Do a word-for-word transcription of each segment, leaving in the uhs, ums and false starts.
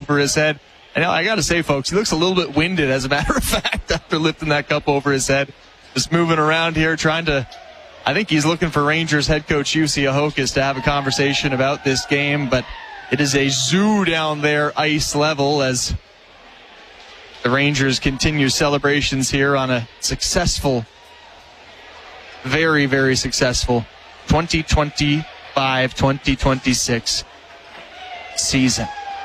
over his head. And I got to say, folks, he looks a little bit winded, as a matter of fact, after lifting that cup over his head. Just moving around here, trying to, I think he's looking for Rangers head coach Jussi Ahokas to have a conversation about this game. But it is a zoo down there, ice level, as the Rangers continue celebrations here on a successful, very, very successful twenty twenty-five twenty twenty-six season.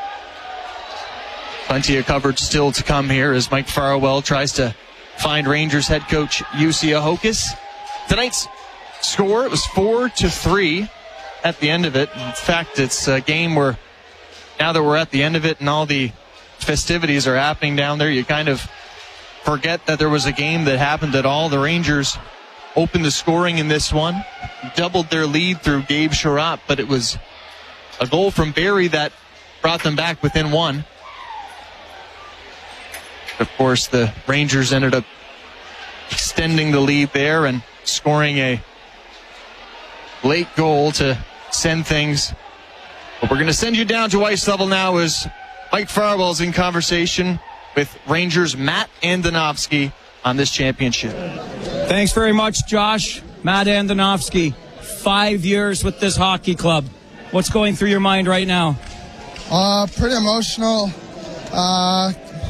Plenty of coverage still to come here as Mike Farwell tries to find Rangers head coach Jussi Ahokas. Tonight's score, it was four to three at the end of it. In fact, it's a game where now that we're at the end of it and all the festivities are happening down there, you kind of forget that there was a game that happened at all. The Rangers opened the scoring in this one, doubled their lead through Gabe Sherratt, but it was a goal from Barrie that brought them back within one. Of course, the Rangers ended up extending the lead there and scoring a late goal to send things. But we're going to send you down to ice level now as Mike Farwell's in conversation with Rangers' Matt Andonovski on this championship. Thanks very much, Josh. Matt Andonovski, five years with this hockey club. What's going through your mind right now? Uh, pretty emotional. Uh,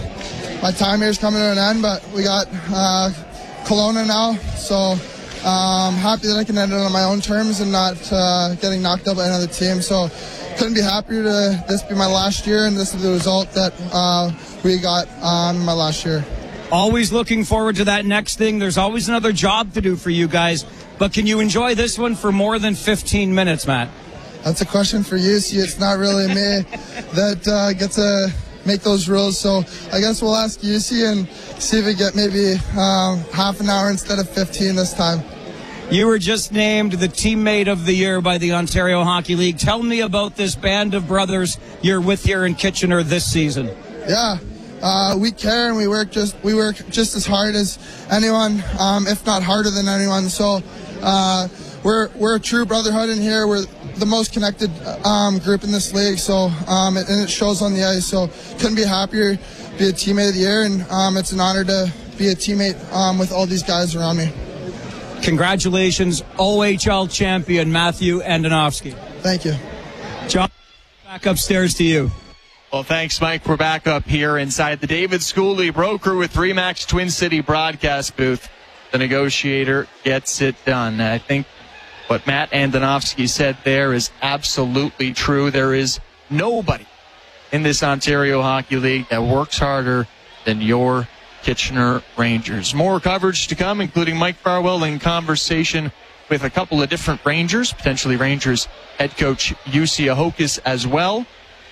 my time here is coming to an end, but we got uh, Kelowna now, so um, happy that I can end it on my own terms and not uh, getting knocked out by another team. So couldn't be happier to this be my last year, and this is the result that uh, we got um, my last year. Always looking forward to that next thing. There's always another job to do for you guys, but can you enjoy this one for more than fifteen minutes, Matt? That's a question for you. See, it's not really me that uh, gets to make those rules. So I guess we'll ask Jussi and see if we get maybe um, half an hour instead of fifteen this time. You were just named the teammate of the year by the Ontario Hockey League. Tell me about this band of brothers you're with here in Kitchener this season. Yeah, uh, we care and we work just we work just as hard as anyone, um, if not harder than anyone. So uh, we're we're a true brotherhood in here. We're the most connected um, group in this league, so um, and it shows on the ice. So couldn't be happier to be a teammate of the year, and um, it's an honor to be a teammate um, with all these guys around me. Congratulations, O H L champion Matthew Andonovski. Thank you. John, back upstairs to you. Well, thanks, Mike. We're back up here inside the David Schooley Bro Crew with Remax Twin City broadcast booth. The negotiator gets it done. I think what Matt Andonovski said there is absolutely true. There is nobody in this Ontario Hockey League that works harder than your Kitchener Rangers. More coverage to come, including Mike Farwell in conversation with a couple of different Rangers, potentially Rangers head coach Jussi Ahokas as well.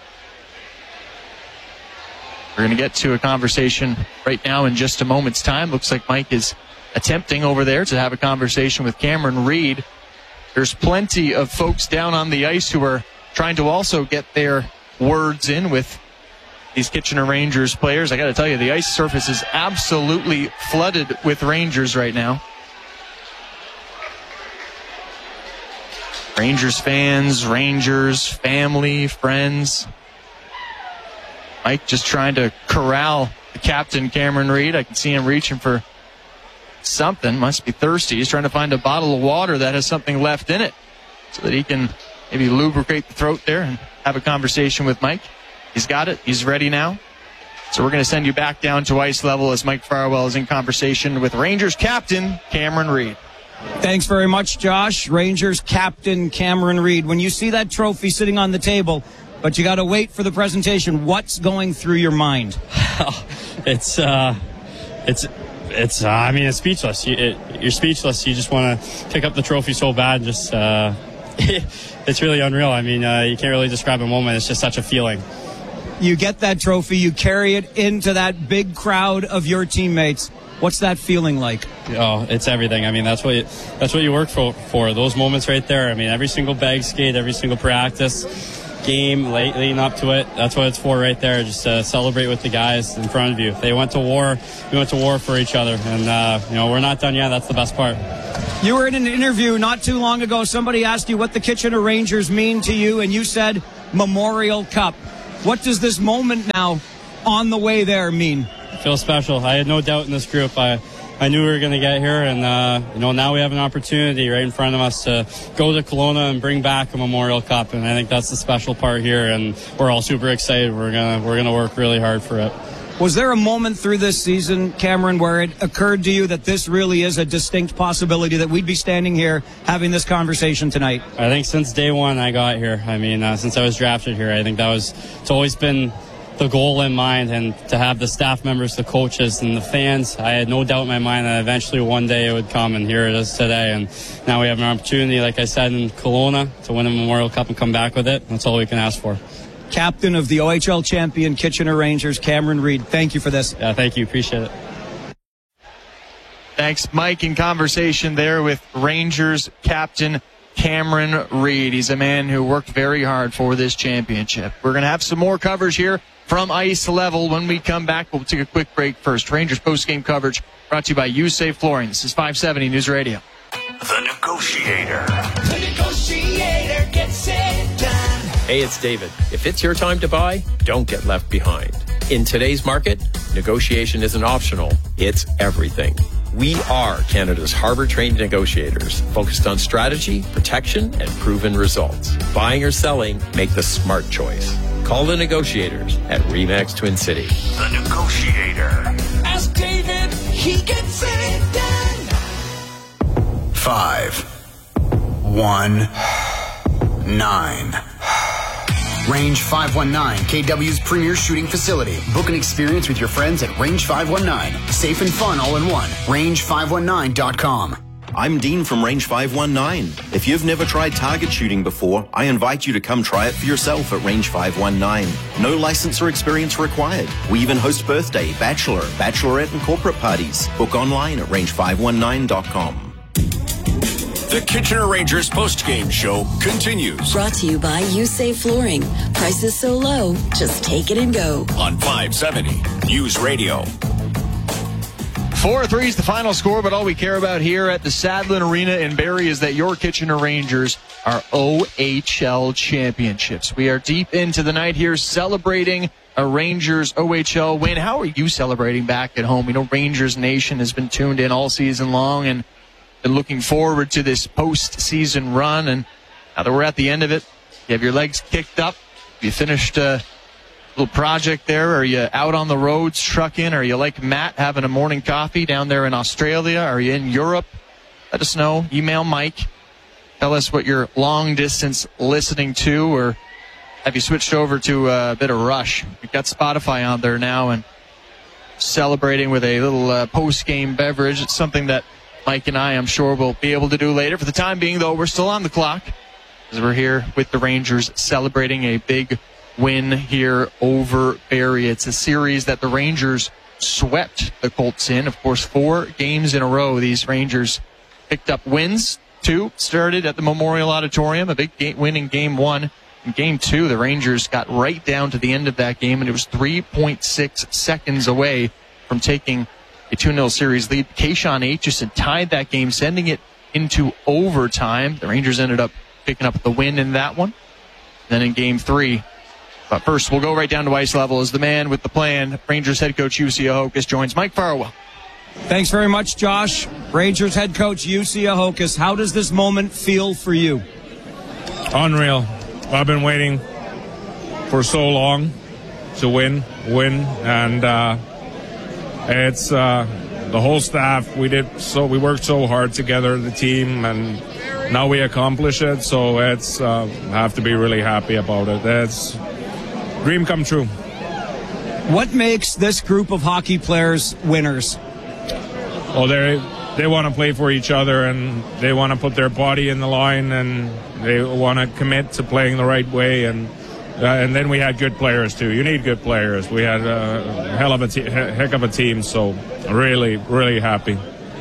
We're going to get to a conversation right now in just a moment's time. Looks like Mike is attempting over there to have a conversation with Cameron Reid. There's plenty of folks down on the ice who are trying to also get their words in with these Kitchener Rangers players. I got to tell you, the ice surface is absolutely flooded with Rangers right now. Rangers fans, Rangers, family, friends. Mike just trying to corral the captain, Cameron Reid. I can see him reaching for something. Must be thirsty. He's trying to find a bottle of water that has something left in it so that he can maybe lubricate the throat there and have a conversation with Mike. He's got it. He's ready now. So we're going to send you back down to ice level as Mike Farwell is in conversation with Rangers captain Cameron Reid. Thanks very much, Josh. Rangers captain Cameron Reid. When you see that trophy sitting on the table, but you got to wait for the presentation, what's going through your mind? it's, uh, it's, it's. Uh, I mean, it's speechless. You, it, you're speechless. You just want to pick up the trophy so bad. And just, uh, it's really unreal. I mean, uh, you can't really describe a moment. It's just such a feeling. You get that trophy, you carry it into that big crowd of your teammates. What's that feeling like? Oh, it's everything. I mean, that's what you, that's what you work for, for. Those moments right there. I mean, every single bag skate, every single practice, game, late, leading up to it. That's what it's for right there. Just uh, celebrate with the guys in front of you. They went to war. We went to war for each other. And, uh, you know, we're not done yet. That's the best part. You were in an interview not too long ago. Somebody asked you what the Kitchener Rangers mean to you, and you said Memorial Cup. What does this moment now on the way there mean? I feel special. I had no doubt in this group. I I knew we were going to get here, and uh, you know, now we have an opportunity right in front of us to go to Kelowna and bring back a Memorial Cup, and I think that's the special part here, and we're all super excited. We're gonna we're gonna work really hard for it. Was there a moment through this season, Cameron, where it occurred to you that this really is a distinct possibility, that we'd be standing here having this conversation tonight? I think since day one I got here, I mean, uh, since I was drafted here, I think that was, it's always been the goal in mind, and to have the staff members, the coaches, and the fans, I had no doubt in my mind that eventually one day it would come, and here it is today. And now we have an opportunity, like I said, in Kelowna to win a Memorial Cup and come back with it. That's all we can ask for. Captain of the O H L champion Kitchener Rangers, Cameron Reid, thank you for this. Yeah, thank you. Appreciate it. Thanks, Mike. In conversation there with Rangers captain Cameron Reid. He's a man who worked very hard for this championship. We're going to have some more coverage here from Ice Level when we come back. We'll take a quick break first. Rangers post-game coverage brought to you by U S A Flooring. This is five seventy News Radio. The Negotiator. The Negotiator gets it done. Hey, it's David. If it's your time to buy, don't get left behind. In today's market, negotiation isn't optional. It's everything. We are Canada's Harvard-trained negotiators, focused on strategy, protection, and proven results. Buying or selling, make the smart choice. Call the negotiators at RE/MAX Twin City. The Negotiator. Ask David, he gets it done. Five. One. Nine. Range five one nine, K W's premier shooting facility. Book an experience with your friends at Range five one nine. Safe and fun all in one. range five one nine dot com. I'm Dean from Range five one nine. If you've never tried target shooting before, I invite you to come try it for yourself at Range five one nine. No license or experience required. We even host birthday, bachelor, bachelorette, and corporate parties. Book online at range five one nine dot com. The Kitchener Rangers post-game show continues. Brought to you by U S A Flooring. Prices so low, just take it and go. On five seventy News Radio. four three is the final score, but all we care about here at the Sadlon Arena in Barrie is that your Kitchener Rangers are O H L championships. We are deep into the night here celebrating a Rangers O H L win. How are you celebrating back at home? We know Rangers Nation has been tuned in all season long and been looking forward to this postseason run. And now that we're at the end of it, you have your legs kicked up. You finished a little project there. Are you out on the roads trucking? Are you like Matt having a morning coffee down there in Australia? Are you in Europe? Let us know. Email Mike. Tell us what you're long distance listening to, or have you switched over to a bit of Rush? We've got Spotify on there now and celebrating with a little uh, post-game beverage. It's something that Mike and I, I'm sure, will be able to do later. For the time being, though, we're still on the clock as we're here with the Rangers celebrating a big win here over Barrie. It's a series that the Rangers swept the Colts in. Of course, four games in a row, these Rangers picked up wins. Two started at the Memorial Auditorium, a big game, win in game one. In game two, the Rangers got right down to the end of that game, and it was three point six seconds away from taking a two nil series lead. Kayshawn Aitchison tied that game, sending it into overtime. The Rangers ended up picking up the win in that one. Then in game three, but first we'll go right down to ice level as the man with the plan, Rangers head coach Jussi Ahokas, joins Mike Farwell. Thanks very much, Josh. Rangers head coach Jussi Ahokas, how does this moment feel for you? Unreal. I've been waiting for so long to win, win, and uh, it's uh, the whole staff. We did so. We worked so hard together, the team, and now we accomplish it. So it's uh, have to be really happy about it. It's dream come true. What makes this group of hockey players winners? Well, they they want to play for each other, and they want to put their body in the line, and they want to commit to playing the right way, and. Uh, and then we had good players, too. You need good players. We had a hell of a te- heck of a team, so really, really happy.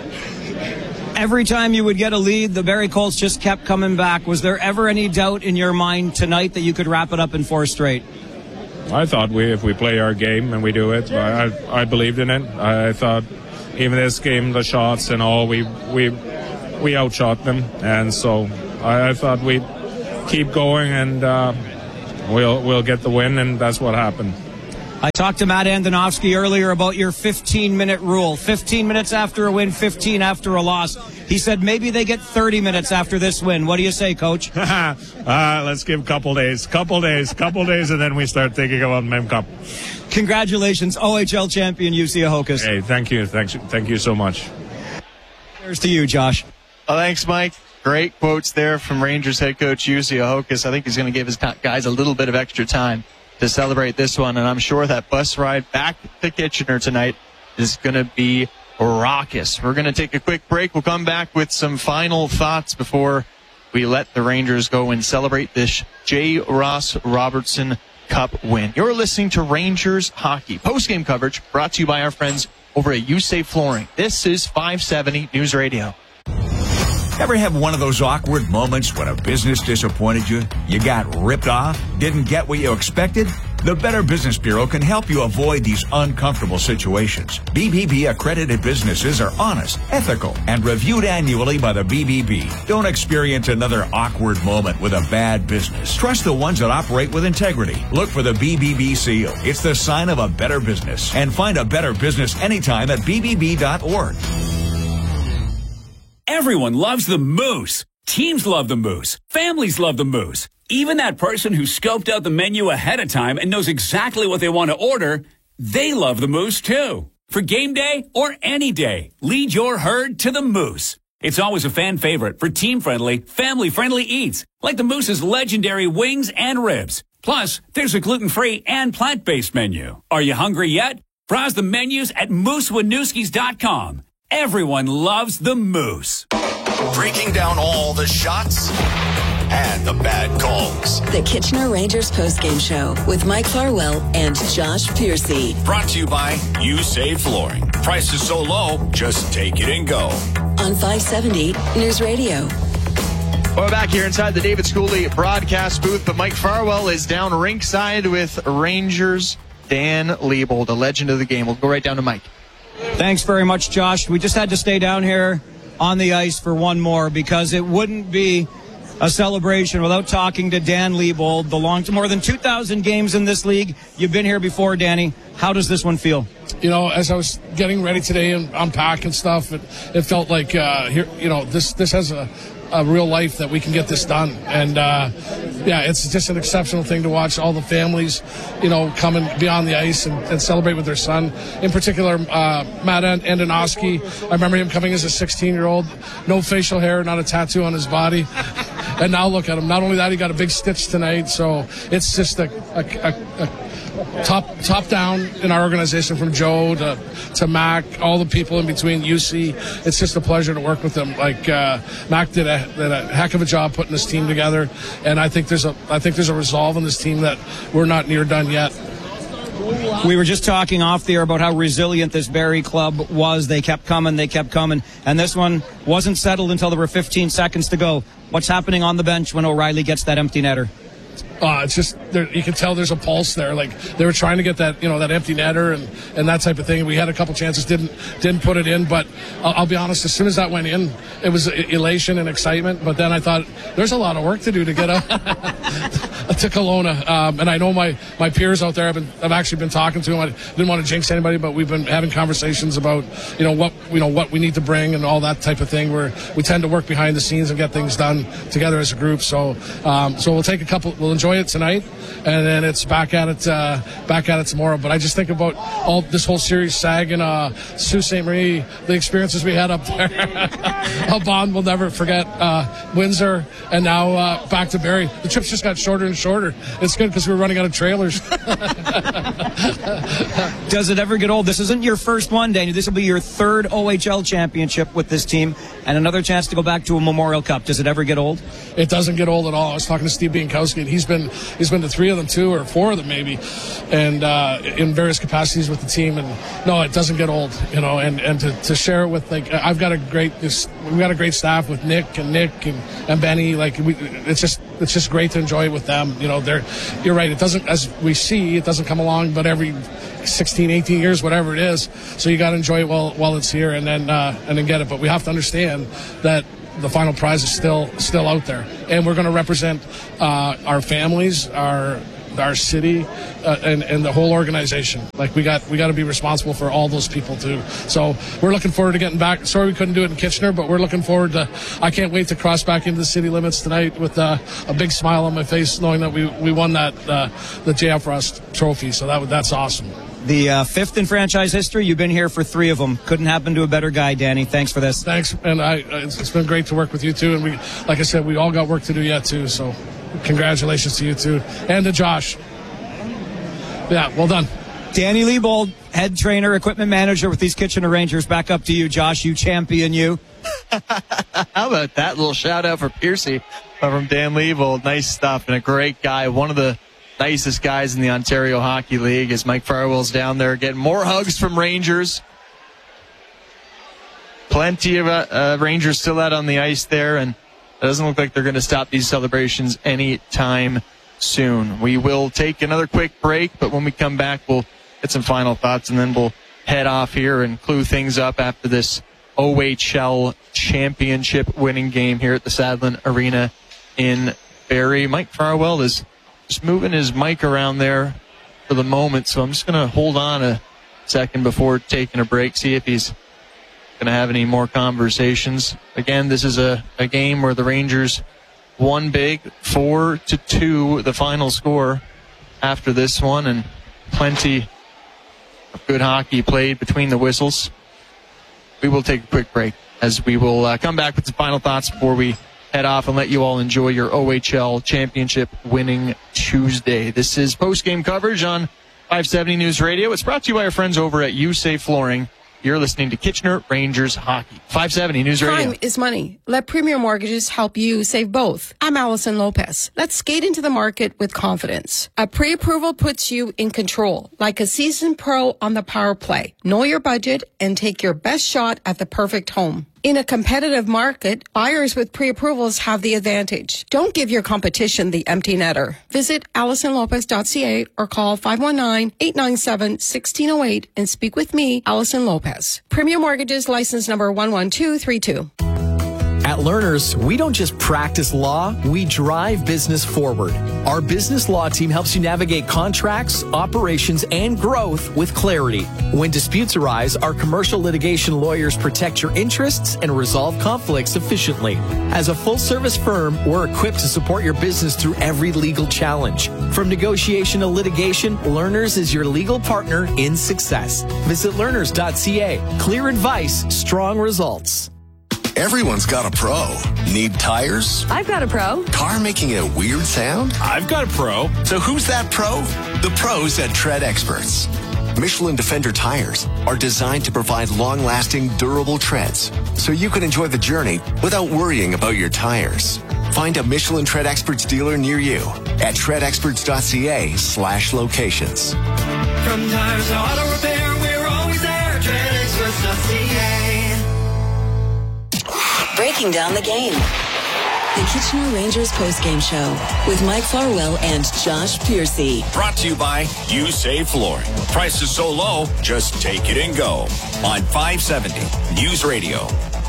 Every time you would get a lead, the Barrie Colts just kept coming back. Was there ever any doubt in your mind tonight that you could wrap it up in four straight? I thought we, if we play our game and we do it, I, I believed in it. I thought even this game, the shots and all, we we we outshot them. And so I, I thought we'd keep going and... Uh, we'll we'll get the win, and that's what happened. I talked to Matt Andonovski earlier about your fifteen-minute rule. fifteen minutes after a win, fifteen after a loss. He said maybe they get thirty minutes after this win. What do you say, Coach? uh, let's give a couple days, couple days, couple days, and then we start thinking about Mem Cup. Congratulations, O H L champion U C Ahokas. Hey, thank you, thanks, thank you so much. Here's to you, Josh. Oh, thanks, Mike. Great quotes there from Rangers head coach U C Ahokas. I think he's going to give his guys a little bit of extra time to celebrate this one, and I'm sure that bus ride back to Kitchener tonight is going to be raucous. We're going to take a quick break. We'll come back with some final thoughts before we let the Rangers go and celebrate this J. Ross Robertson Cup win. You're listening to Rangers Hockey. Post-game coverage brought to you by our friends over at U S A Flooring. This is five seventy News Radio. Ever have one of those awkward moments when a business disappointed you? You got ripped off? Didn't get what you expected? The Better Business Bureau can help you avoid these uncomfortable situations. B B B accredited businesses are honest, ethical, and reviewed annually by the B B B. Don't experience another awkward moment with a bad business. Trust the ones that operate with integrity. Look for the B B B seal. It's the sign of a better business. And find a better business anytime at B B B dot org. Everyone loves the Moose. Teams love the Moose. Families love the Moose. Even that person who scoped out the menu ahead of time and knows exactly what they want to order, they love the Moose too. For game day or any day, lead your herd to the Moose. It's always a fan favorite for team-friendly, family-friendly eats, like the Moose's legendary wings and ribs. Plus, there's a gluten-free and plant-based menu. Are you hungry yet? Browse the menus at moose winooskis dot com. Everyone loves the Moose. Breaking down all the shots and the bad calls. The Kitchener Rangers postgame show with Mike Farwell and Josh Piercy. Brought to you by U S A Flooring. Prices so low, just take it and go. On five seventy News Radio. Well, we're back here inside the David Schooley broadcast booth, but Mike Farwell is down rinkside with Rangers Dan Liebold, a legend of the game. We'll go right down to Mike. Thanks very much, Josh. We just had to stay down here on the ice for one more because it wouldn't be a celebration without talking to Dan Liebold, belonged to more than two thousand games in this league. You've been here before, Danny. How does this one feel? You know, as I was getting ready today and unpacking stuff, it, it felt like, uh, here, you know, this this has a, a real life that we can get this done. And, uh, yeah, it's just an exceptional thing to watch all the families, you know, come and be on the ice and, and celebrate with their son. In particular, uh, Matt Andonovski, I remember him coming as a sixteen-year-old, no facial hair, not a tattoo on his body. And now look at him. Not only that, he got a big stitch tonight. So it's just a, a, a, a top top down in our organization, from Joe to, to Mac, all the people in between, U C. It's just a pleasure to work with them. Like uh, Mac did a, did a heck of a job putting this team together, and I think there's a I think there's a resolve in this team that we're not near done yet. We were just talking off the air about how resilient this Barrie club was. They kept coming, they kept coming, and this one wasn't settled until there were fifteen seconds to go. What's happening on the bench when O'Reilly gets that empty netter? Uh, it's just, there, you can tell there's a pulse there. Like, they were trying to get that, you know, that empty netter and, and that type of thing. We had a couple chances, didn't didn't put it in, but I'll, I'll be honest, as soon as that went in, it was elation and excitement. But then I thought, there's a lot of work to do to get a, to Kelowna. Um, and I know my, my peers out there, I've, been, I've actually been talking to them. I didn't want to jinx anybody, but we've been having conversations about, you know, what, you know, what we need to bring and all that type of thing, where we tend to work behind the scenes and get things done together as a group. So, um, so we'll take a couple, we'll enjoy it tonight, and then it's back at it uh, back at it tomorrow. But I just think about all this whole series, Sag and uh, Sault Ste. Marie, the experiences we had up there. A bond we'll never forget. Uh, Windsor, and now uh, back to Barrie. The trips just got shorter and shorter. It's good because we were running out of trailers. Does it ever get old? This isn't your first one, Daniel. This will be your third O H L championship with this team, and another chance to go back to a Memorial Cup. Does it ever get old? It doesn't get old at all. I was talking to Steve Biankowski, and he's been he's been to three of them, two or four of them maybe, and uh, in various capacities with the team. And no, it doesn't get old, you know. And, and to, to share it with, like, I've got a great this we've got a great staff with Nick and Nick and, and Benny. Like, we, it's just it's just great to enjoy it with them. You know, they're you're right. It doesn't, as we see, it doesn't come along, but every sixteen, eighteen years, whatever it is. So you got to enjoy it while while it's here, and then uh, and then get it. But we have to understand that the final prize is still still out there, and we're going to represent uh, our families, our our city, uh, and and the whole organization. Like we got we got to be responsible for all those people too. So we're looking forward to getting back. Sorry we couldn't do it in Kitchener, but we're looking forward to. I can't wait to cross back into the city limits tonight with uh, a big smile on my face, knowing that we we won that uh, the J F Rust trophy. So that that's awesome. The uh, fifth in franchise history. You've been here for three of them. Couldn't happen to a better guy, Danny. Thanks for this. Thanks, and I, it's, it's been great to work with you too. And we, like I said, we all got work to do yet too. So, congratulations to you too, and to Josh. Yeah, well done. Danny Liebold, head trainer, equipment manager with these Kitchener Rangers. Back up to you, Josh. You champion, you. How about that little shout out for Piercy from Dan Liebold? Nice stuff, and a great guy. One of the nicest guys in the Ontario Hockey League as Mike Farwell's down there getting more hugs from Rangers. Plenty of uh, uh, Rangers still out on the ice there, and it doesn't look like they're going to stop these celebrations anytime soon. We will take another quick break, but when we come back, we'll get some final thoughts, and then we'll head off here and clue things up after this O H L championship winning game here at the Sadlon Arena in Barrie. Mike Farwell is just moving his mic around there for the moment, so I'm just going to hold on a second before taking a break, see if he's going to have any more conversations. Again, this is a, a game where the Rangers won big, four to two, the final score after this one, and plenty of good hockey played between the whistles. We will take a quick break as we will uh, come back with some final thoughts before we head off and let you all enjoy your O H L championship winning Tuesday. This is post-game coverage on five seventy News Radio. It's brought to you by our friends over at U S A Flooring. You're listening to Kitchener Rangers Hockey. five seventy News Radio. Time is money. Let Premier Mortgages help you save both. I'm Allison Lopez. Let's skate into the market with confidence. A pre-approval puts you in control, like a seasoned pro on the power play. Know your budget and take your best shot at the perfect home. In a competitive market, buyers with pre-approvals have the advantage. Don't give your competition the empty netter. Visit allison lopez dot c a or call five one nine, eight nine seven, one six zero eight and speak with me, Allison Lopez. Premier Mortgages, license number one one two three two. At Learners, we don't just practice law, we drive business forward. Our business law team helps you navigate contracts, operations, and growth with clarity. When disputes arise, our commercial litigation lawyers protect your interests and resolve conflicts efficiently. As a full-service firm, we're equipped to support your business through every legal challenge. From negotiation to litigation, Learners is your legal partner in success. Visit learners dot c a. Clear advice, strong results. Everyone's got a pro. Need tires? I've got a pro. Car making a weird sound? I've got a pro. So who's that pro? The pros at Tread Experts. Michelin Defender tires are designed to provide long-lasting, durable treads, so you can enjoy the journey without worrying about your tires. Find a Michelin Tread Experts dealer near you at tread experts dot c a slash locations. From tires to auto repair, we're always there. tread experts dot c a. Breaking down the game. The Kitchener Rangers postgame show with Mike Farwell and Josh Piercy. Brought to you by U S A Flooring. Price is so low, just take it and go. On five seventy News Radio.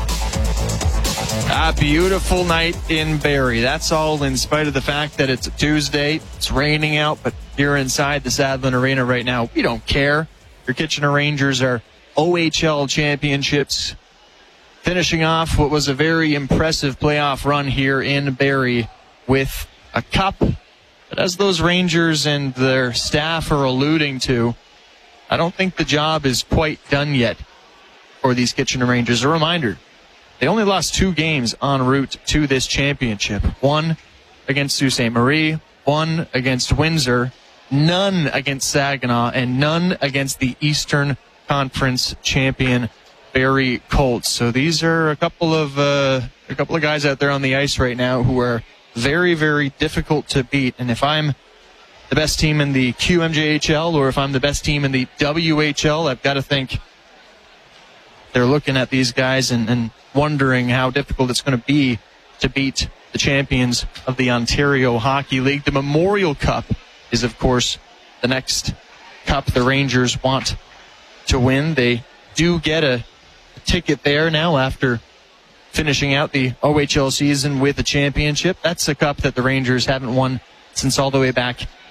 A beautiful night in Barrie. That's all in spite of the fact that it's a Tuesday. It's raining out, but you're inside the Sadlon Arena right now. We don't care. Your Kitchener Rangers are O H L championships, finishing off what was a very impressive playoff run here in Barrie with a cup. But as those Rangers and their staff are alluding to, I don't think the job is quite done yet for these Kitchener Rangers. A reminder, they only lost two games en route to this championship. One against Sault Ste. Marie, one against Windsor, none against Saginaw, and none against the Eastern Conference champion Barrie Colts. So these are a couple of uh, a couple of guys out there on the ice right now who are very, very difficult to beat. And if I'm the best team in the Q M J H L or if I'm the best team in the W H L, I've got to think they're looking at these guys and, and wondering how difficult it's going to be to beat the champions of the Ontario Hockey League. The Memorial Cup is, of course, the next cup the Rangers want to win. They do get a ticket there now after finishing out the O H L season with a championship. That's a cup that the Rangers haven't won since all the way back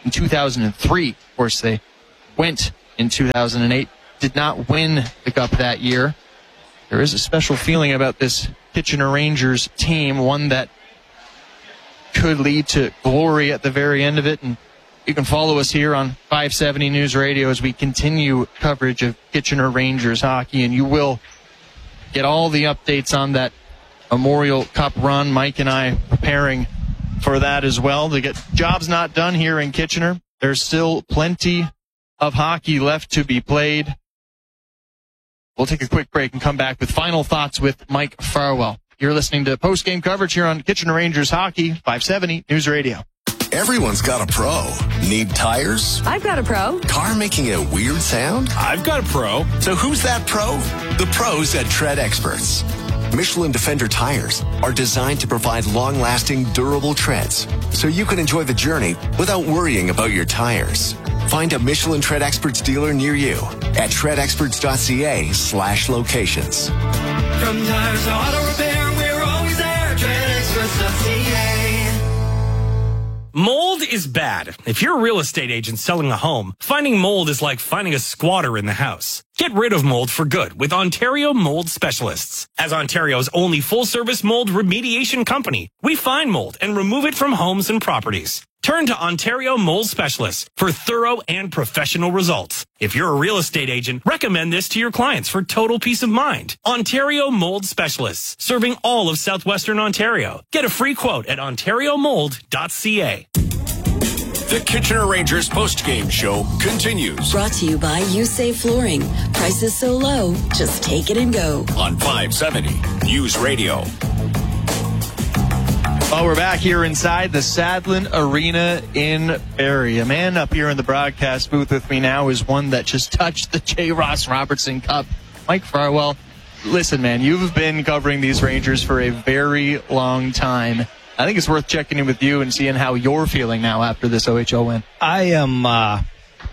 in two thousand three. Of course, they went in two thousand eight, did not win the Cup that year. There is a special feeling about this Kitchener Rangers team, one that could lead to glory at the very end of it. And you can follow us here on five seventy News Radio as we continue coverage of Kitchener Rangers hockey, and you will get all the updates on that Memorial Cup run. Mike and I preparing for that as well. To get jobs not done here in Kitchener. There's still plenty of hockey left to be played. We'll take a quick break and come back with final thoughts with Mike Farwell. You're listening to post-game coverage here on Kitchener Rangers Hockey, five seventy News Radio. Everyone's got a pro. Need tires? I've got a pro. Car making a weird sound? I've got a pro. So who's that pro? The pros at Tread Experts. Michelin Defender tires are designed to provide long-lasting, durable treads, so you can enjoy the journey without worrying about your tires. Find a Michelin Tread Experts dealer near you at treadexperts.ca slash locations. From tires to auto repair, we're always there. tread experts dot c a. Mold is bad. If you're a real estate agent selling a home, finding mold is like finding a squatter in the house. Get rid of mold for good with Ontario Mold Specialists. As Ontario's only full-service mold remediation company, we find mold and remove it from homes and properties. Turn to Ontario Mold Specialists for thorough and professional results. If you're a real estate agent, recommend this to your clients for total peace of mind. Ontario Mold Specialists, serving all of southwestern Ontario. Get a free quote at ontario mold dot c a. The Kitchener Rangers post-game show continues. Brought to you by You Save Flooring. Prices so low, just take it and go. On five seventy News Radio. Well, we're back here inside the Sadlon Arena in Barrie. A man up here in the broadcast booth with me now is one that just touched the J. Ross Robertson Cup. Mike Farwell, listen, man, you've been covering these Rangers for a very long time. I think it's worth checking in with you and seeing how you're feeling now after this O H L win. I am, uh,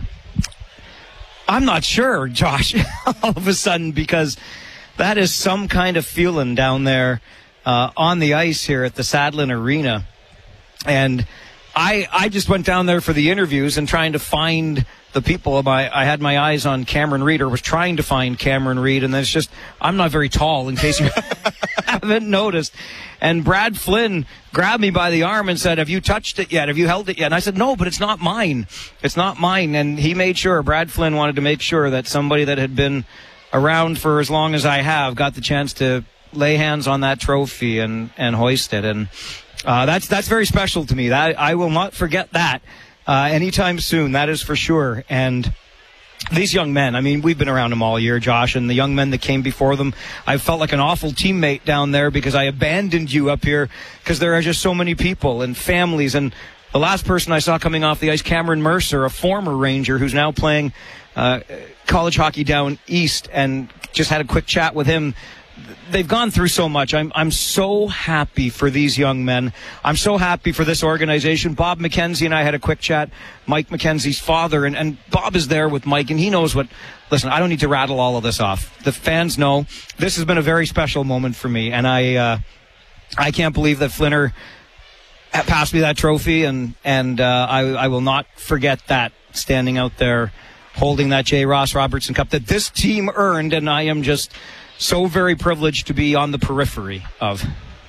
I'm not sure, Josh, all of a sudden, because that is some kind of feeling down there uh, on the ice here at the Sadlon Arena. And I I just went down there for the interviews and trying to find the people. My, I had my eyes on Cameron Reid, or was trying to find Cameron Reid, and then it's just, I'm not very tall, in case you haven't noticed. And Brad Flynn grabbed me by the arm and said, have you touched it yet? Have you held it yet? And I said, no, but it's not mine. It's not mine. And he made sure, Brad Flynn wanted to make sure that somebody that had been around for as long as I have got the chance to lay hands on that trophy and, and hoist it. And uh, that's that's very special to me. That I will not forget that uh, anytime soon, that is for sure. And these young men, I mean, we've been around them all year, Josh, and the young men that came before them, I felt like an awful teammate down there because I abandoned you up here because there are just so many people and families. And the last person I saw coming off the ice, Cameron Mercer, a former Ranger who's now playing uh, college hockey down east, and just had a quick chat with him. They've gone through so much. I'm I'm so happy for these young men. I'm so happy for this organization. Bob McKenzie and I had a quick chat, Mike McKenzie's father, and, and Bob is there with Mike, and he knows what, listen, I don't need to rattle all of this off. The fans know this has been a very special moment for me, and I uh, I can't believe that Flinner passed me that trophy, and, and uh, I, I will not forget that, standing out there holding that J. Ross Robertson Cup that this team earned, and I am just so very privileged to be on the periphery of.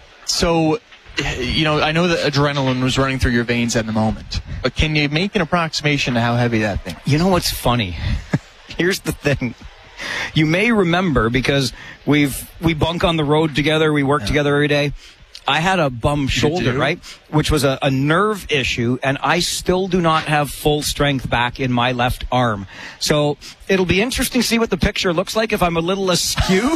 So, you know, I know that adrenaline was running through your veins at the moment, but can you make an approximation to how heavy that thing is? You know what's funny? Here's the thing. You may remember, because we've we bunk on the road together, we work yeah. together every day. I had a bum shoulder, right, which was a, a nerve issue, and I still do not have full strength back in my left arm. So it'll be interesting to see what the picture looks like if I'm a little askew.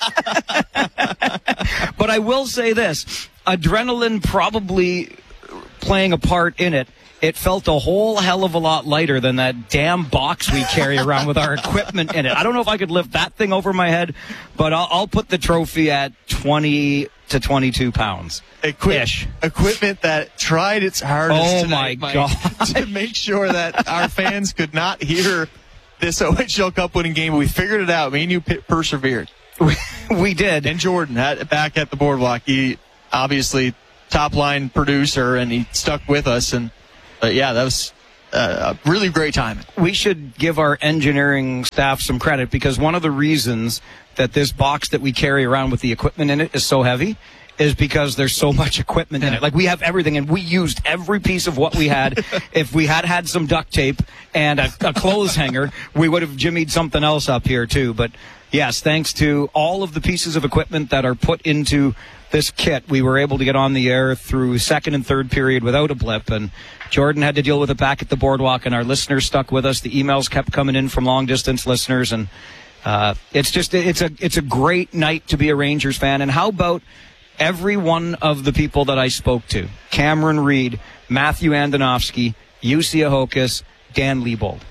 But I will say this, adrenaline probably playing a part in it. It felt a whole hell of a lot lighter than that damn box we carry around with our equipment in it. I don't know if I could lift that thing over my head, but I'll, I'll put the trophy at twenty to twenty-two pounds. Equi- equipment that tried its hardest oh tonight, my God. to make sure that our fans could not hear this O H L Cup winning game. We figured it out. Me and you persevered. We, we did. And Jordan, had, back at the boardwalk, he obviously top line producer, and he stuck with us. And But yeah, that was uh, really great timing. We should give our engineering staff some credit, because one of the reasons that this box that we carry around with the equipment in it is so heavy is because there's so much equipment in it. Like, we have everything, and we used every piece of what we had. If we had had some duct tape and a, a clothes hanger, we would have jimmied something else up here too. But yes, thanks to all of the pieces of equipment that are put into this kit, we were able to get on the air through second and third period without a blip. And Jordan had to deal with it back at the boardwalk, and our listeners stuck with us. The emails kept coming in from long distance listeners, and uh, it's just it's a it's a great night to be a Rangers fan. And how about every one of the people that I spoke to? Cameron Reed, Matthew Andonovski, Jussi Ahokas, Dan Liebold.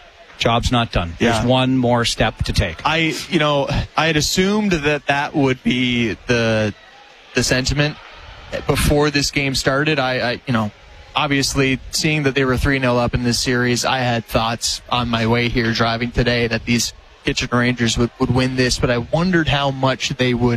Job's not done. Yeah. There's one more step to take. I, you know, I had assumed that that would be the the sentiment before this game started. I, I you know, obviously seeing that they were three nil up in this series, I had thoughts on my way here driving today that these Kitchener Rangers would, would win this, but I wondered how much they would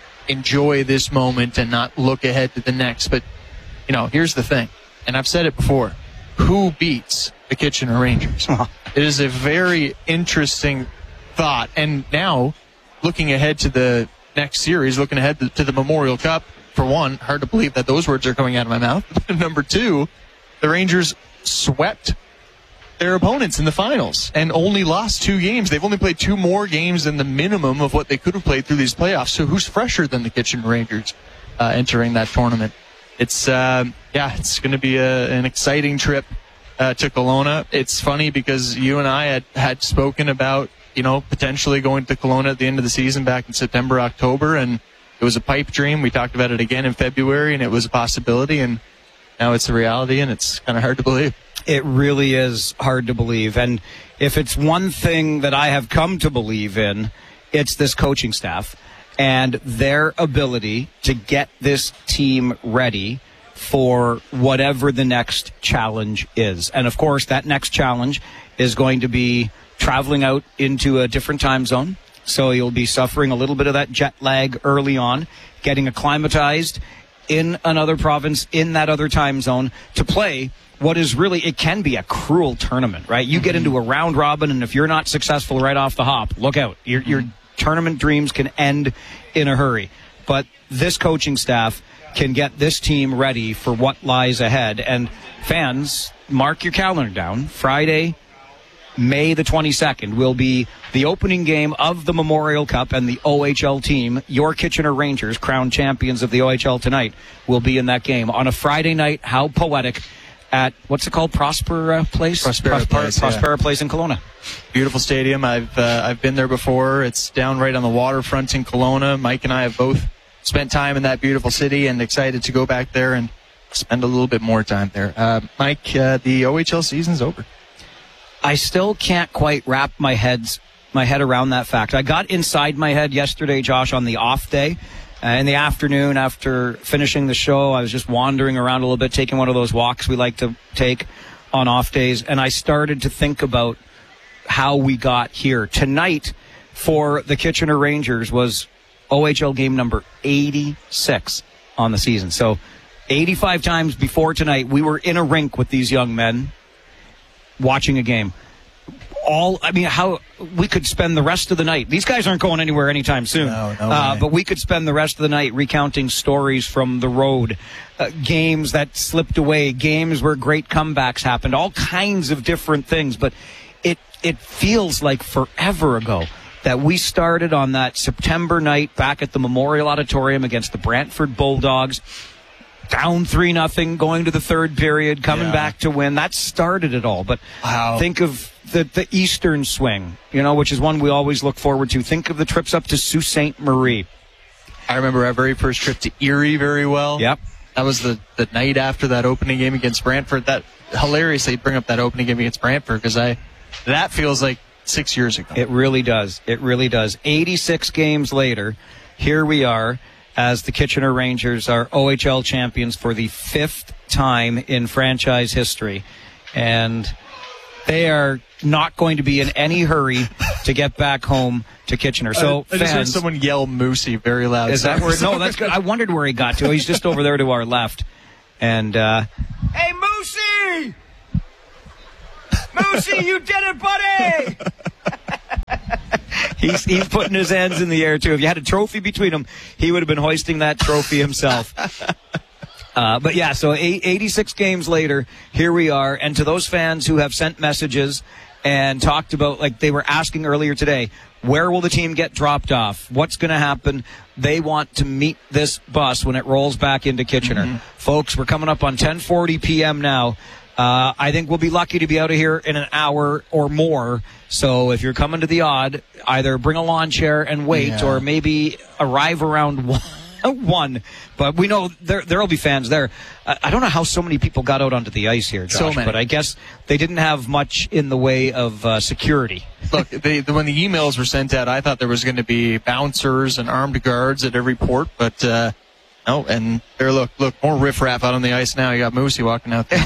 enjoy this moment and not look ahead to the next. But, you know, here's the thing, and I've said it before, who beats the Kitchener Rangers? It is a very interesting thought. And now, looking ahead to the next series, looking ahead to, to the Memorial Cup, for one, hard to believe that those words are coming out of my mouth. Number two, the Rangers swept their opponents in the finals and only lost two games. They've only played two more games than the minimum of what they could have played through these playoffs. So who's fresher than the Kitchener Rangers uh, entering that tournament? It's, uh, yeah, it's going to be a, an exciting trip uh, to Kelowna. It's funny because you and I had, had spoken about, you know, potentially going to Kelowna at the end of the season back in September, October, and it was a pipe dream. We talked about it again in February, and it was a possibility, and now it's a reality, and it's kind of hard to believe. It really is hard to believe. And if it's one thing that I have come to believe in, it's this coaching staff and their ability to get this team ready for whatever the next challenge is. And of course, that next challenge is going to be traveling out into a different time zone. So you'll be suffering a little bit of that jet lag early on, getting acclimatized in another province, in that other time zone, to play what is really, it can be a cruel tournament, right? You mm-hmm. get into a round robin, and if you're not successful right off the hop, look out. Your, mm-hmm. your tournament dreams can end in a hurry. But this coaching staff can get this team ready for what lies ahead. And fans, mark your calendar down. Friday, May the twenty-second will be the opening game of the Memorial Cup, and the O H L team, your Kitchener Rangers, crowned champions of the O H L tonight, will be in that game on a Friday night. How poetic at, what's it called, Prosper uh, Place? Prospera Pros- Place, Prospera yeah. Place in Kelowna. Beautiful stadium. I've uh, I've been there before. It's down right on the waterfront in Kelowna. Mike and I have both spent time in that beautiful city, and excited to go back there and spend a little bit more time there. Uh, Mike, uh, the O H L season's over. I still can't quite wrap my heads my head around that fact. I got inside my head yesterday, Josh, on the off day. Uh, in the afternoon, after finishing the show, I was just wandering around a little bit, taking one of those walks we like to take on off days, and I started to think about how we got here. Tonight, for the Kitchener Rangers, was O H L game number eighty-six on the season. So eighty-five times before tonight, we were in a rink with these young men, watching a game. All, I mean, how we could spend the rest of the night. These guys aren't going anywhere anytime soon. No, no uh, way. but we could spend the rest of the night recounting stories from the road, uh, games that slipped away, games where great comebacks happened, all kinds of different things. But it it feels like forever ago that we started on that September night back at the Memorial Auditorium against the Brantford Bulldogs. Down three nothing, going to the third period, coming yeah. back to win. That started it all. But wow. think of the, the Eastern swing, you know, which is one we always look forward to. Think of the trips up to Sault Ste. Marie. I remember our very first trip to Erie very well. Yep. That was the, the night after that opening game against Brantford. That hilarious they bring up that opening game against Brantford, because I that feels like six years ago. It really does. It really does. eighty-six games later, here we are, as the Kitchener Rangers are O H L champions for the fifth time in franchise history. And they are not going to be in any hurry to get back home to Kitchener. So, I, I just fans, heard someone yell Moosey very loud. Is that where? No, that's good. I wondered where he got to. He's just over there to our left. And, uh, hey, Moosey! Moosey, you did it, buddy! he's, he's putting his hands in the air, too. If you had a trophy between them, he would have been hoisting that trophy himself. Uh, but yeah, so eight, eighty-six games later, here we are. And to those fans who have sent messages and talked about, like they were asking earlier today, where will the team get dropped off? What's going to happen? They want to meet this bus when it rolls back into Kitchener. Mm-hmm. Folks, we're coming up on ten forty p.m. now. Uh, I think we'll be lucky to be out of here in an hour or more. So if you're coming to the Odd, either bring a lawn chair and wait, yeah. or maybe arrive around one. One, but we know there there will be fans there. Uh, I don't know how so many people got out onto the ice here, Josh, so many. But I guess they didn't have much in the way of uh, security. Look, they, the, when the emails were sent out, I thought there was going to be bouncers and armed guards at every port, but uh, no. And there, look, look, more riffraff out on the ice now. You got Moosey walking out there.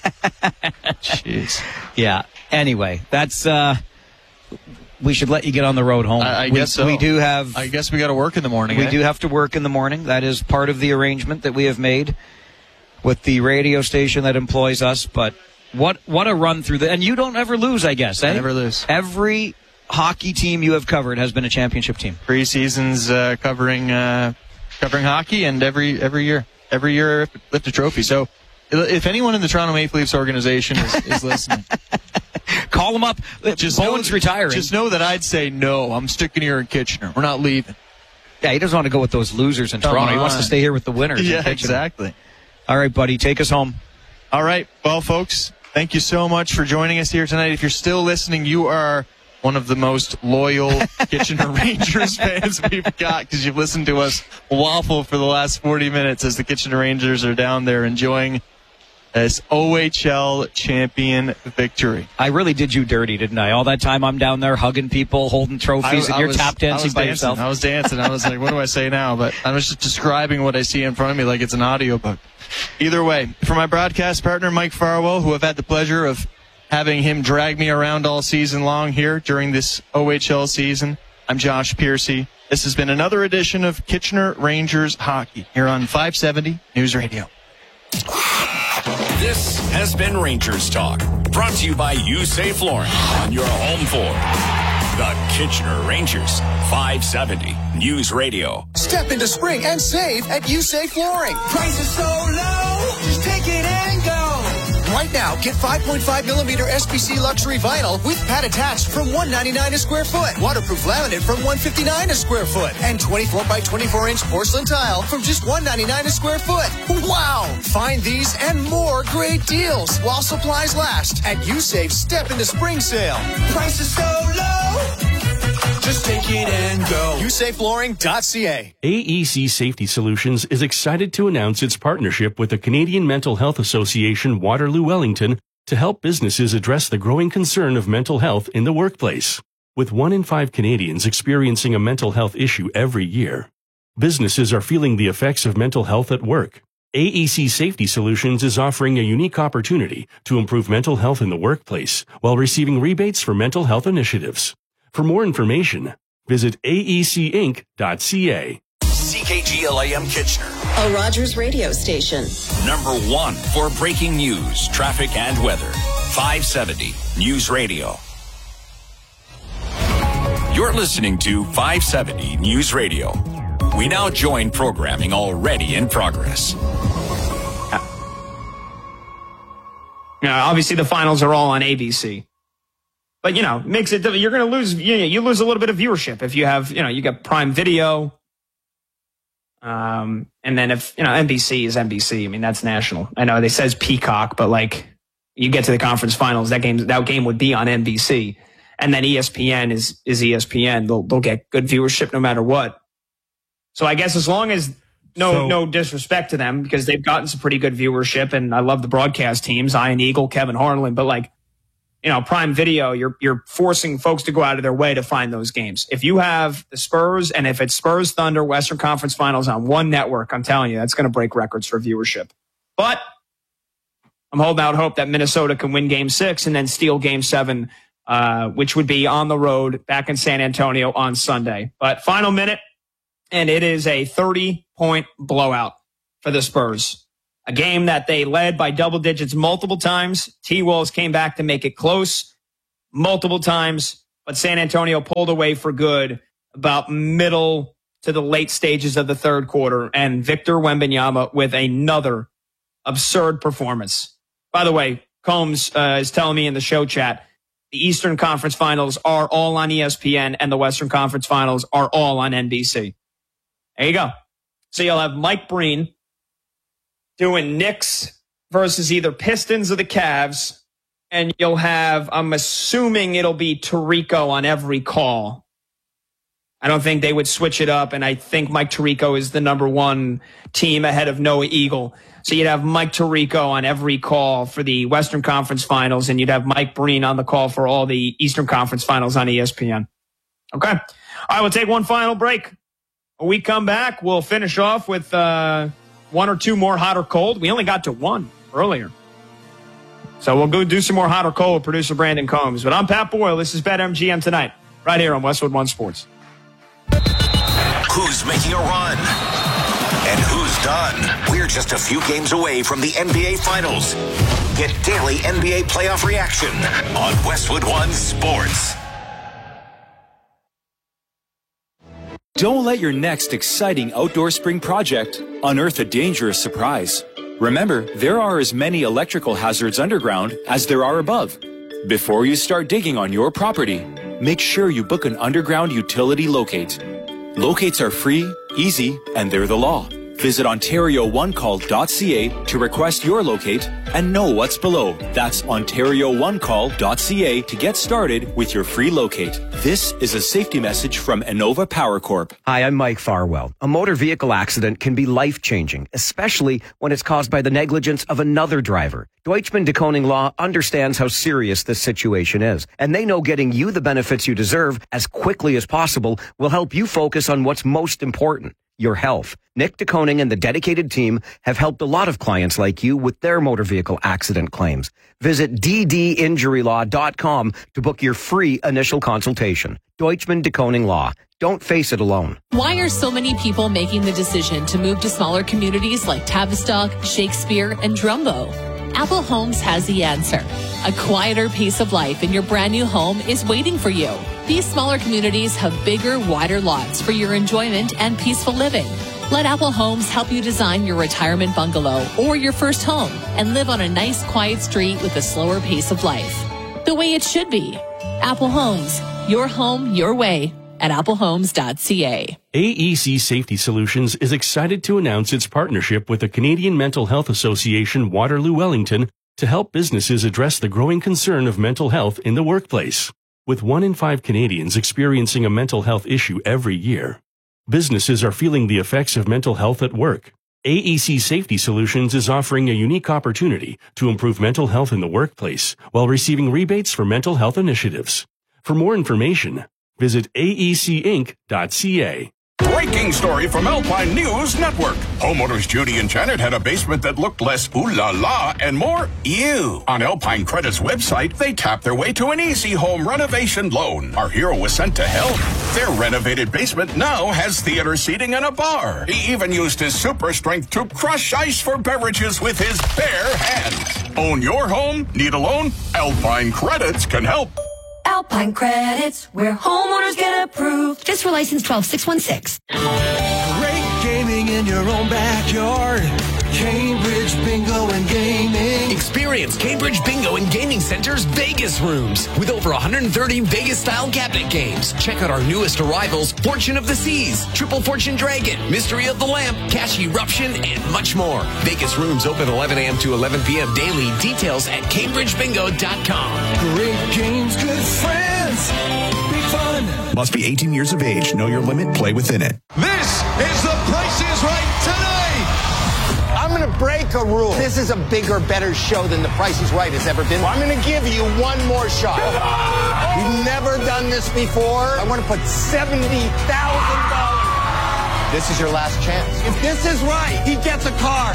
Jeez. Yeah. Anyway, that's. Uh, We should let you get on the road home. I, I we, guess so. We do have. I guess we got to work in the morning. We eh? do have to work in the morning. That is part of the arrangement that we have made with the radio station that employs us. But what what a run through the. And you don't ever lose, I guess. Eh? I never lose. Every hockey team you have covered has been a championship team. Three seasons uh, covering uh, covering hockey, and every every year, every year lift a trophy. So, if anyone in the Toronto Maple Leafs organization is, is listening. Call them up. Just Bowen's know, retiring. Just know that I'd say no. I'm sticking here in Kitchener. We're not leaving. Yeah, he doesn't want to go with those losers in Come Toronto. on. He wants to stay here with the winners. Yeah, exactly. All right, buddy, take us home. All right. Well, folks, thank you so much for joining us here tonight. If you're still listening, you are one of the most loyal Kitchener Rangers fans we've got, because you've listened to us waffle for the last forty minutes as the Kitchener Rangers are down there enjoying as O H L champion victory. I really did you dirty, didn't I? All that time I'm down there hugging people, holding trophies, I, and I you're was, tap dancing by dancing. yourself. I was dancing. I was like, what do I say now? But I was just describing what I see in front of me like it's an audiobook. Either way, for my broadcast partner, Mike Farwell, who I've had the pleasure of having him drag me around all season long here during this O H L season, I'm Josh Piercy. This has been another edition of Kitchener Rangers Hockey here on five seventy News Radio. This has been Rangers Talk, brought to you by U S A Flooring on your home for the Kitchener Rangers. five seventy News Radio. Step into spring and save at U S A Flooring. Prices so low, just take it and go. Right now, get five point five millimeter S P C luxury vinyl with pad attached from one ninety-nine a square foot. Waterproof laminate from one fifty-nine a square foot. And twenty-four by twenty-four inch porcelain tile from just one ninety-nine a square foot. Wow! Find these and more great deals while supplies last at USAFE's Step into Spring Sale. Prices so low, just take it and go. U S A Flooring dot C A. A E C Safety Solutions is excited to announce its partnership with the Canadian Mental Health Association Waterloo Wellington to help businesses address the growing concern of mental health in the workplace. With one in five Canadians experiencing a mental health issue every year, businesses are feeling the effects of mental health at work. A E C Safety Solutions is offering a unique opportunity to improve mental health in the workplace while receiving rebates for mental health initiatives. For more information, visit A E C Inc dot C A. C K G L A M Kitchener. A Rogers radio station. Number one for breaking news, traffic, and weather. five seventy News Radio. You're listening to five seventy News Radio. We now join programming already in progress. Yeah, obviously the finals are all on A B C. But, you know, makes it, you're going to lose, you, you lose a little bit of viewership if you have, you know, you got Prime Video. Um, and then if, you know, N B C is N B C. I mean, that's national. I know they says Peacock, but like you get to the conference finals, that game, that game would be on N B C. And then E S P N is, is E S P N. They'll, they'll get good viewership no matter what. So I guess as long as no, so, no disrespect to them, because they've gotten some pretty good viewership, and I love the broadcast teams, Ian Eagle, Kevin Harlan, but like, you know, Prime Video, you're you're forcing folks to go out of their way to find those games. If you have the Spurs, and if it's Spurs Thunder Western Conference Finals on one network, I'm telling you, that's going to break records for viewership. But I'm holding out hope that Minnesota can win Game Six and then steal Game Seven, uh, which would be on the road back in San Antonio on Sunday. But final minute, and it is a thirty point blowout for the Spurs. A game that they led by double digits multiple times. T-Wolves came back to make it close multiple times, but San Antonio pulled away for good about middle to the late stages of the third quarter, and Victor Wembanyama with another absurd performance. By the way, Combs uh, is telling me in the show chat, the Eastern Conference Finals are all on E S P N, and the Western Conference Finals are all on N B C. There you go. So you'll have Mike Breen doing Knicks versus either Pistons or the Cavs, and you'll have, I'm assuming it'll be Tirico on every call. I don't think they would switch it up, and I think Mike Tirico is the number one team ahead of Noah Eagle. So you'd have Mike Tirico on every call for the Western Conference Finals, and you'd have Mike Breen on the call for all the Eastern Conference Finals on E S P N. Okay. All right, we'll take one final break. When we come back, we'll finish off with uh, one or two more hot or cold. We only got to one earlier. So we'll go do some more hot or cold with producer Brandon Combs. But I'm Pat Boyle. This is BetMGM Tonight, right here on Westwood One Sports. Who's making a run? And who's done? We're just a few games away from the N B A Finals. Get daily N B A playoff reaction on Westwood One Sports. Don't let your next exciting outdoor spring project unearth a dangerous surprise. Remember, there are as many electrical hazards underground as there are above. Before you start digging on your property, make sure you book an underground utility locate. Locates are free, easy, and they're the law. Visit Ontario one call dot c a to request your locate and know what's below. That's Ontario one call dot c a to get started with your free locate. This is a safety message from Innova Power Corp. Hi, I'm Mike Farwell. A motor vehicle accident can be life-changing, especially when it's caused by the negligence of another driver. Deutschman DeKoning Law understands how serious this situation is, and they know getting you the benefits you deserve as quickly as possible will help you focus on what's most important, your health. Nick DeKoning and the dedicated team have helped a lot of clients like you with their motor vehicle accident claims. Visit d d injury law dot com to book your free initial consultation. Deutschman DeKoning Law. Don't face it alone. Why are so many people making the decision to move to smaller communities like Tavistock, Shakespeare, and Drumbo? Apple Homes has the answer. A quieter pace of life in your brand new home is waiting for you. These smaller communities have bigger, wider lots for your enjoyment and peaceful living. Let Apple Homes help you design your retirement bungalow or your first home and live on a nice, quiet street with a slower pace of life. The way it should be. Apple Homes. Your home, your way. At apple homes dot c a. A E C Safety Solutions is excited to announce its partnership with the Canadian Mental Health Association Waterloo Wellington to help businesses address the growing concern of mental health in the workplace. With one in five Canadians experiencing a mental health issue every year, businesses are feeling the effects of mental health at work. A E C Safety Solutions is offering a unique opportunity to improve mental health in the workplace while receiving rebates for mental health initiatives. For more information, visit A E C inc dot c a. Breaking story from Alpine News Network. Homeowners Judy and Janet had a basement that looked less ooh la la and more ew. On Alpine Credit's website, they tapped their way to an easy home renovation loan. Our hero was sent to help. Their renovated basement now has theater seating and a bar. He even used his super strength to crush ice for beverages with his bare hands. Own your home? Need a loan? Alpine Credits can help. Alpine Credits, where homeowners get approved. Just for license twelve six one six. Great gaming in your own backyard. Cambridge Bingo and Gaming. Experience Cambridge Bingo and Gaming Center's Vegas rooms with over one hundred thirty Vegas-style cabinet games. Check out our newest arrivals, Fortune of the Seas, Triple Fortune Dragon, Mystery of the Lamp, Cash Eruption, and much more. Vegas rooms open eleven a.m. to eleven p.m. daily. Details at cambridge bingo dot com. Great games, good friends. Be fun. Must be eighteen years of age. Know your limit. Play within it. This is The Price is Right tonight. I'm going to break a rule. This is a bigger, better show than The Price is Right has ever been. I'm going to give you one more shot. We've never done this before. I want to put seventy thousand dollars. This is your last chance. If this is right, he gets a car.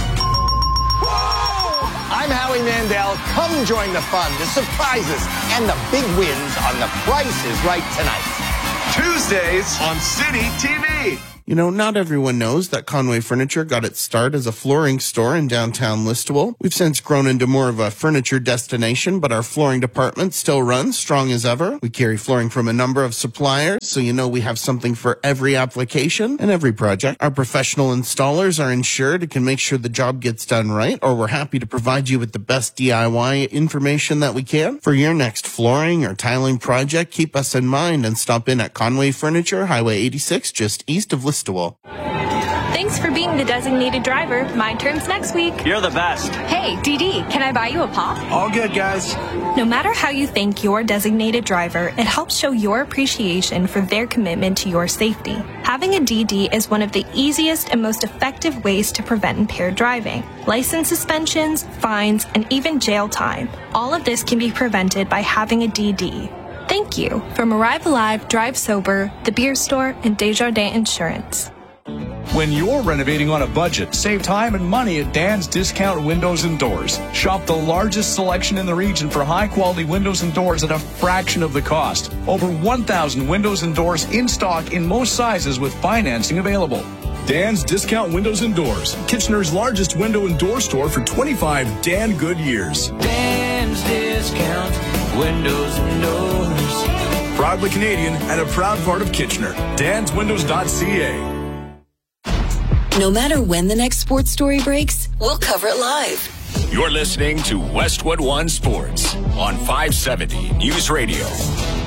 I'm Howie Mandel. Come join the fun, the surprises, and the big wins on The Price is Right tonight. Tuesdays on City T V. You know, not everyone knows that Conway Furniture got its start as a flooring store in downtown Listowel. We've since grown into more of a furniture destination, but our flooring department still runs strong as ever. We carry flooring from a number of suppliers, so you know we have something for every application and every project. Our professional installers are insured and can make sure the job gets done right, or we're happy to provide you with the best D I Y information that we can. For your next flooring or tiling project, keep us in mind and stop in at Conway Furniture, Highway eighty-six, just east of Listowel. Thanks for being the designated driver. My turn's next week. You're the best. Hey, D D, can I buy you a pop? All good, guys. No matter how you thank your designated driver, it helps show your appreciation for their commitment to your safety. Having a D D is one of the easiest and most effective ways to prevent impaired driving. License suspensions, fines, and even jail time. All of this can be prevented by having a D D. Thank you from Arrive Alive, Drive Sober, The Beer Store, and Desjardins Insurance. When you're renovating on a budget, save time and money at Dan's Discount Windows and Doors. Shop the largest selection in the region for high-quality windows and doors at a fraction of the cost. Over one thousand windows and doors in stock in most sizes with financing available. Dan's Discount Windows and Doors, Kitchener's largest window and door store for twenty-five Dan good years. Dan's Discount Windows and Doors. Proudly Canadian and a proud part of Kitchener. dans windows dot c a. No matter when the next sports story breaks, we'll cover it live. You're listening to Westwood One Sports on five seventy News Radio.